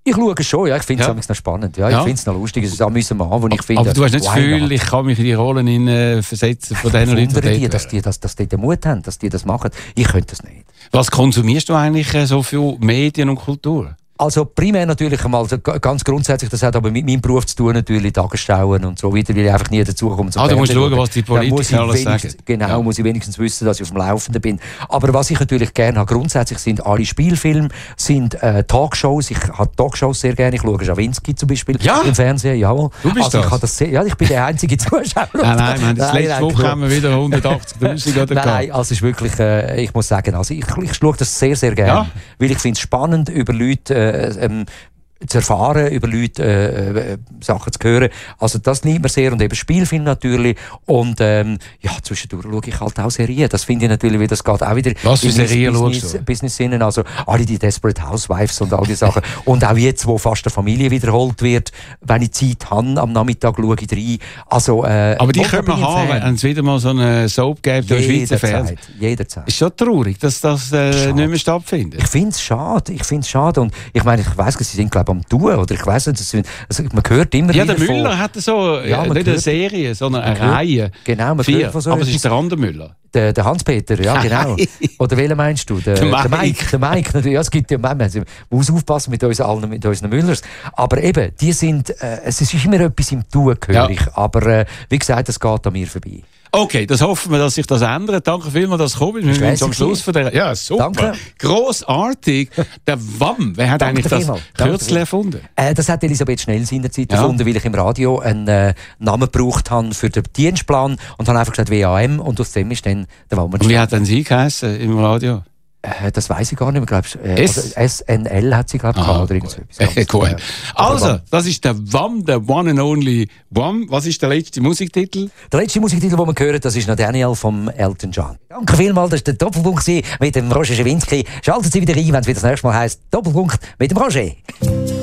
Ich schaue es schon, ja. Ich finde es noch spannend. Ja. Ich finde es noch lustig. Es ist auch müssen machen, wo ich finde... Aber du hast nicht das Gefühl, ich kann mich in die Rollen versetzen von diesen Leuten, dass die den Mut haben, dass die das machen. Ich könnte das nicht. Was konsumierst du eigentlich so für Medien und Kultur? Also primär natürlich einmal, also ganz grundsätzlich, das hat aber mit meinem Beruf zu tun, natürlich Tagesschauen und so weiter, weil ich einfach nie dazu komme zum du musst schauen, was die Politiker alles sagen. Genau, muss ich wenigstens wissen, dass ich auf dem Laufenden bin. Aber was ich natürlich gerne habe, grundsätzlich sind alle Spielfilme, sind Talkshows. Ich habe Talkshows sehr gerne. Ich schaue Schawinski zum Beispiel im Fernsehen. Jawohl. Du bist ich bin der einzige Zuschauer. Nein, letzte Woche haben wir wieder 180'000 oder Nein, also es ist wirklich, ich muss sagen, also ich schaue das sehr, sehr gerne, weil ich finde es spannend, über Leute zu erfahren, über Leute Sachen zu hören. Also das liebt mir sehr und eben Spielfilm natürlich und zwischendurch schaue ich halt auch Serien. Das finde ich natürlich, wie das geht auch wieder. Was für Serien schaust du? Business-Sinnen, also alle die Desperate Housewives und all die Sachen. Und auch jetzt, wo fast eine Familie wiederholt wird, wenn ich Zeit habe, am Nachmittag schaue ich rein. Also, aber die könnte man haben, wenn es wieder mal so eine Soap gibt im Schweizer Fernsehen. Jederzeit. Ist schon traurig, dass das nicht mehr stattfindet. Ich finde es schade. Und ich meine, ich weiss, sie sind glaube am Tun, oder ich weiss nicht, man hört immer wieder der Müller hat so, nicht eine Serie, sondern eine Reihe. Genau, man hört von so aber es ist der andere Müller. Der Hans-Peter, ja genau. Oder welchen meinst du? Der Mike. Natürlich. Ja, es gibt ja, man muss aufpassen mit unseren Müllers. Aber eben, die sind, es ist immer etwas im Tun, höre ich. Aber wie gesagt, es geht an mir vorbei. Okay, das hoffen wir, dass sich das ändert. Danke vielmals, dass du gekommen bist. Wir sind am Schluss von der... Ja, super. Danke. Grossartig. Der WAM, wer hat eigentlich das kürzlich erfunden? Das hat Elisabeth Schnell seinerzeit erfunden, weil ich im Radio einen Namen gebraucht habe für den Dienstplan und habe einfach gesagt WAM und aus dem ist dann der WAM. Und wie hat denn sie geheißen im Radio? Das weiss ich gar nicht mehr, SNL hat sie, glaube ich, oder irgendwas. Cool. Also, das ist der WAM, der One and Only WAM. Was ist der letzte Musiktitel? Der letzte Musiktitel, den wir hören, das ist Nathaniel vom Elton John. Danke vielmals, das war der Doppelpunkt mit dem Roger Schawinski. Schalten Sie wieder ein, wenn es wieder das nächste Mal heisst Doppelpunkt mit dem Roger.